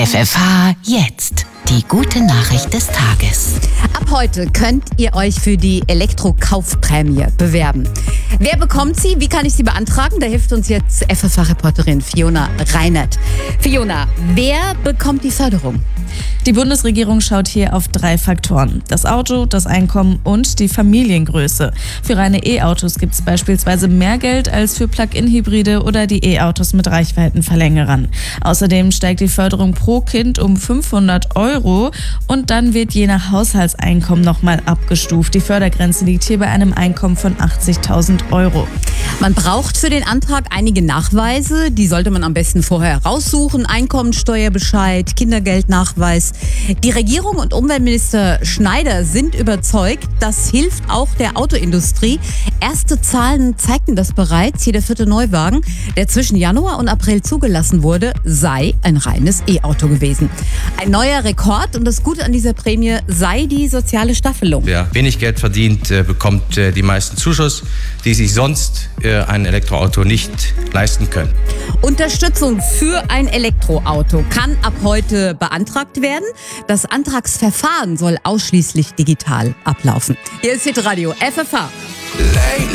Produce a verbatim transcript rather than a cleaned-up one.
F F H jetzt. Die gute Nachricht des Tages. Ab heute könnt ihr euch für die Elektrokaufprämie bewerben. Wer bekommt sie? Wie kann ich sie beantragen? Da hilft uns jetzt F F H-Reporterin Fiona Reinert. Fiona, wer bekommt die Förderung? Die Bundesregierung schaut hier auf drei Faktoren: das Auto, das Einkommen und die Familiengröße. Für reine E-Autos gibt es beispielsweise mehr Geld als für Plug-in-Hybride oder die E-Autos mit Reichweitenverlängerern. Außerdem steigt die Förderung pro Kind um fünfhundert Euro und dann wird je nach Haushaltseinkommen nochmal abgestuft. Die Fördergrenze liegt hier bei einem Einkommen von achtzigtausend Euro. Man braucht für den Antrag einige Nachweise. Die sollte man am besten vorher raussuchen. Einkommensteuerbescheid, Kindergeldnachweis. Die Regierung und Umweltminister Schneider sind überzeugt, das hilft auch der Autoindustrie. Erste Zahlen zeigten das bereits. Jeder vierte Neuwagen, der zwischen Januar und April zugelassen wurde, sei ein reines E-Auto gewesen. Ein neuer Rekord, und das Gute an dieser Prämie sei die soziale Staffelung. Wer wenig Geld verdient, bekommt die meisten Zuschuss, die sich sonst ein Elektroauto nicht leisten können. Unterstützung für ein Elektroauto kann ab heute beantragt werden. Das Antragsverfahren soll ausschließlich digital ablaufen. Hier ist Hitradio F F H.